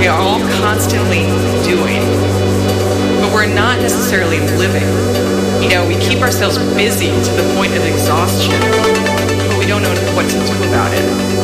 We are all constantly doing, but we're not necessarily living. You know, we keep ourselves busy to the point of exhaustion, but we don't know what to do about it.